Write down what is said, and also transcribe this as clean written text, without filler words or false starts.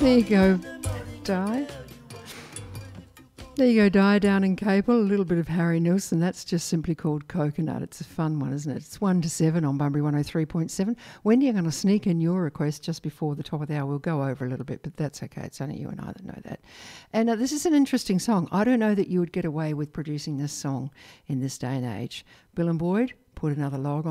There you go, Di. There you go, Di, down in Capel. A little bit of Harry Nilsson. That's just simply called Coconut. It's a fun one, isn't it? It's 1 to 7 on Bunbury 103.7. Wendy, I'm going to sneak in your request just before the top of the hour. We'll go over a little bit, but that's okay. It's only you and I that know that. And this is an interesting song. I don't know that you would get away with producing this song in this day and age. Bill and Boyd, Put Another Log on.